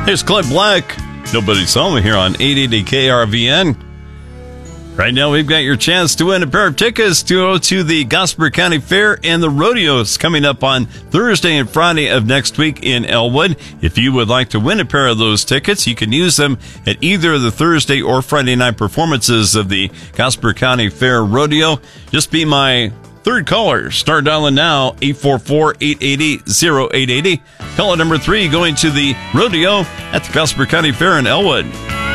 It's Clint Black. Nobody saw me here on 880 KRVN. Right now, we've got your chance to win a pair of tickets to go to the Gossamer County Fair and the rodeos coming up on Thursday and Friday of next week in Elwood. If you would like to win a pair of those tickets, you can use them at either the Thursday or Friday night performances of the Gossamer County Fair Rodeo. Just be my third caller. Start dialing now, 844-880-0880. Caller number 3 going to the rodeo at the Gossamer County Fair in Elwood.